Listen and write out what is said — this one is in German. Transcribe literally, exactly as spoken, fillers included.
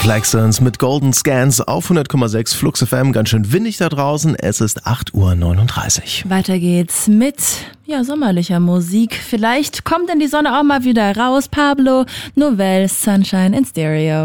Klaxons mit Golden Scans auf hundert Komma sechs Flux F M. Ganz schön windig da draußen. Es ist acht Uhr neununddreißig. Weiter geht's mit ja, sommerlicher Musik. Vielleicht kommt denn die Sonne auch mal wieder raus. Pablo Novell, Sunshine in Stereo.